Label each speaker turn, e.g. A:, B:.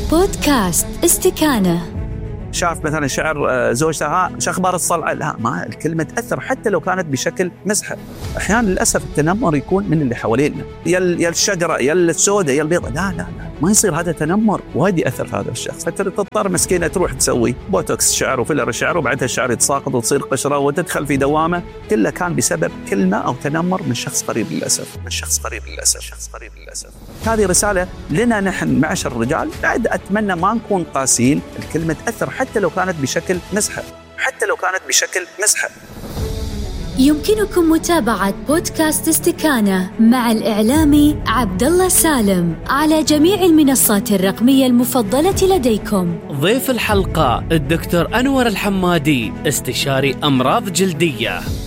A: بودكاست استكانة.
B: شاف مثلا شعر زوجته شو اخبار الصلعه، لا ما الكلمه تاثر حتى لو كانت بشكل مزحه. احيانا للاسف التنمر يكون من اللي حوالينا، يا الشجره يا السوداء يا البيضاء، لا ما يصير هذا تنمر، وايد ياثر في هذا الشخص. فتضطر مسكينه تروح تسوي بوتوكس شعر وفيلر شعر، وبعدها الشعر يتساقط وتصير قشره وتدخل في دوامه، كله كان بسبب كلمه او تنمر من شخص قريب للاسف، هذه رساله لنا نحن معشر الرجال. بعد اتمنى ما نكون قاسيين، الكلمه تاثر حتى لو كانت بشكل مزحة.
A: يمكنكم متابعة بودكاست استكانة مع الإعلامي عبدالله سالم على جميع المنصات الرقمية المفضلة لديكم.
C: ضيف الحلقة الدكتور أنور الحمادي، استشاري أمراض جلدية.